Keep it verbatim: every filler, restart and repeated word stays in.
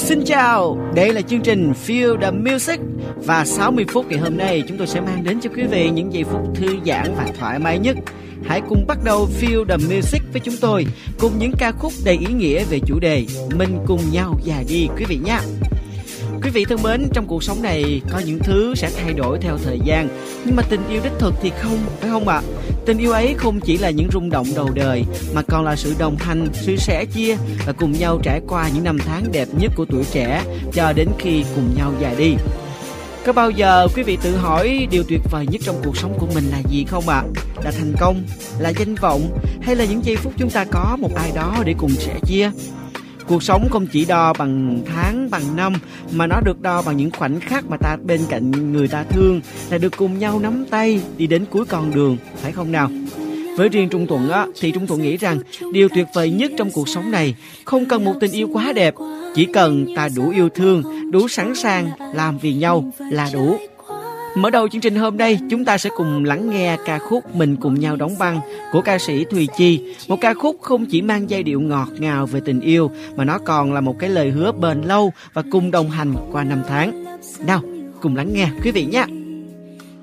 Xin chào, đây là chương trình Feel the Music. Và sáu mươi phút ngày hôm nay chúng tôi sẽ mang đến cho quý vị những giây phút thư giãn và thoải mái nhất. Hãy cùng bắt đầu Feel the Music với chúng tôi, cùng những ca khúc đầy ý nghĩa về chủ đề Mình cùng nhau già đi quý vị nhé. Quý vị thân mến, trong cuộc sống này có những thứ sẽ thay đổi theo thời gian, nhưng mà tình yêu đích thực thì không, phải không ạ? À? Tình yêu ấy không chỉ là những rung động đầu đời, mà còn là sự đồng hành, sự sẻ chia và cùng nhau trải qua những năm tháng đẹp nhất của tuổi trẻ cho đến khi cùng nhau già đi. Có bao giờ quý vị tự hỏi điều tuyệt vời nhất trong cuộc sống của mình là gì không ạ? À? Là thành công, là danh vọng, hay là những giây phút chúng ta có một ai đó để cùng sẻ chia? Cuộc sống không chỉ đo bằng tháng, bằng năm, mà nó được đo bằng những khoảnh khắc mà ta bên cạnh người ta thương, là được cùng nhau nắm tay đi đến cuối con đường, phải không nào? Với riêng Trung Thuận á, thì Trung Thuận nghĩ rằng điều tuyệt vời nhất trong cuộc sống này không cần một tình yêu quá đẹp, chỉ cần ta đủ yêu thương, đủ sẵn sàng làm vì nhau là đủ. Mở đầu chương trình hôm nay, chúng ta sẽ cùng lắng nghe ca khúc Mình cùng nhau đóng băng của ca sĩ Thùy Chi. Một ca khúc không chỉ mang giai điệu ngọt ngào về tình yêu, mà nó còn là một cái lời hứa bền lâu và cùng đồng hành qua năm tháng. Nào, cùng lắng nghe quý vị nhé.